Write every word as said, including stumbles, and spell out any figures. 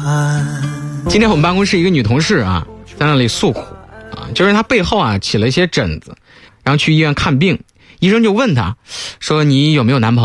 今天我们办公室一个女同事啊，在那里诉苦啊，就是她背后啊起了一些疹子，然后去医院看病，医生就问她说你有没有男朋友？